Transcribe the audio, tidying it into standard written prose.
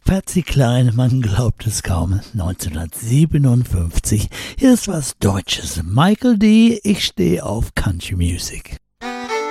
Patsy Cline, man glaubt es kaum, 1957. Hier ist was Deutsches. Michael D., ich stehe auf Country Music.